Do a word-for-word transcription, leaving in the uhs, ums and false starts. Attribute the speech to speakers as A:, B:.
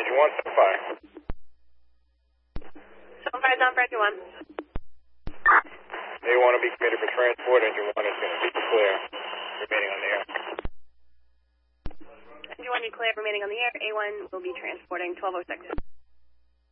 A: engine one, seven five.
B: seven five down for engine one.
A: A one will be committed for transport. Engine one is going to be clear, remaining on the air.
B: Engine one, you clear, remaining on the air. A one will be transporting twelve oh six.